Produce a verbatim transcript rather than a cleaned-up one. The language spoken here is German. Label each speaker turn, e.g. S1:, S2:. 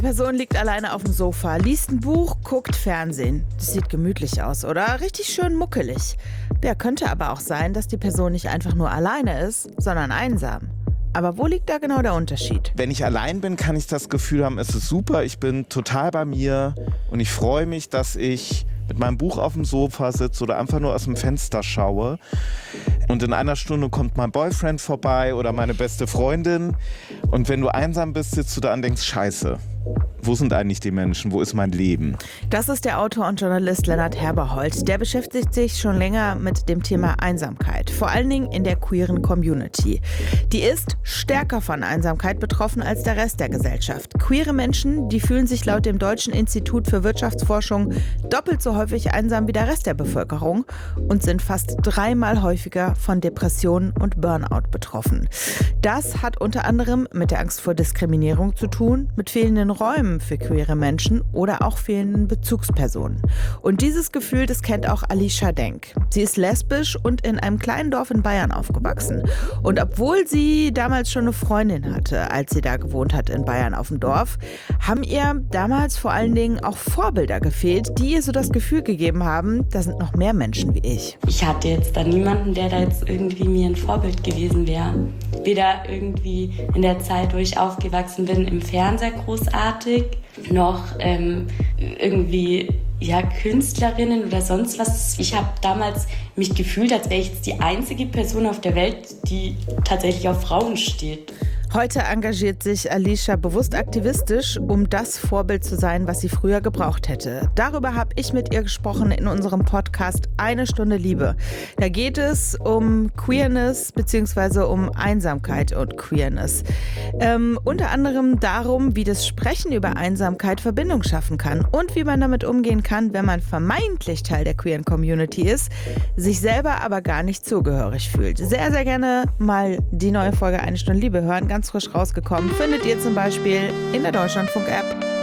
S1: Die Person liegt alleine auf dem Sofa, liest ein Buch, guckt Fernsehen. Das sieht gemütlich aus, oder? Richtig schön muckelig. Ja, könnte aber auch sein, dass die Person nicht einfach nur alleine ist, sondern einsam. Aber wo liegt da genau der Unterschied?
S2: Wenn ich allein bin, kann ich das Gefühl haben, es ist super, ich bin total bei mir und ich freue mich, dass ich mit meinem Buch auf dem Sofa sitze oder einfach nur aus dem Fenster schaue. Und in einer Stunde kommt mein Boyfriend vorbei oder meine beste Freundin. Und wenn du einsam bist, sitzt du da und denkst, scheiße, wo sind eigentlich die Menschen? Wo ist mein Leben?
S1: Das ist der Autor und Journalist Lennart Herberholz. Der beschäftigt sich schon länger mit dem Thema Einsamkeit. Vor allen Dingen in der queeren Community. Die ist stärker von Einsamkeit betroffen als der Rest der Gesellschaft. Queere Menschen, die fühlen sich laut dem Deutschen Institut für Wirtschaftsforschung doppelt so häufig einsam wie der Rest der Bevölkerung und sind fast dreimal häufiger von Depressionen und Burnout betroffen. Das hat unter anderem mit der Angst vor Diskriminierung zu tun, mit fehlenden Räumen für queere Menschen oder auch fehlenden Bezugspersonen. Und dieses Gefühl, das kennt auch Alicia Denk. Sie ist lesbisch und in einem kleinen Dorf in Bayern aufgewachsen. Und obwohl sie damals schon eine Freundin hatte, als sie da gewohnt hat in Bayern auf dem Dorf, haben ihr damals vor allen Dingen auch Vorbilder gefehlt, die ihr so das Gefühl gegeben haben, da sind noch mehr Menschen wie ich.
S3: Ich hatte jetzt da niemanden, der da jetzt irgendwie mir ein Vorbild gewesen wäre. Weder irgendwie in der Zeit, wo ich aufgewachsen bin, im Fernseher großartig, noch ähm, irgendwie ja, Künstlerinnen oder sonst was. Ich habe damals mich gefühlt, als wäre ich jetzt die einzige Person auf der Welt, die tatsächlich auf Frauen steht.
S1: Heute engagiert sich Alicia bewusst aktivistisch, um das Vorbild zu sein, was sie früher gebraucht hätte. Darüber habe ich mit ihr gesprochen in unserem Podcast Eine Stunde Liebe. Da geht es um Queerness bzw. um Einsamkeit und Queerness. Ähm, unter anderem darum, wie das Sprechen über Einsamkeit Verbindung schaffen kann und wie man damit umgehen kann, wenn man vermeintlich Teil der queeren Community ist, sich selber aber gar nicht zugehörig fühlt. Sehr, sehr gerne mal die neue Folge Eine Stunde Liebe hören. Ganz frisch rausgekommen, findet ihr zum Beispiel in der Deutschlandfunk-App.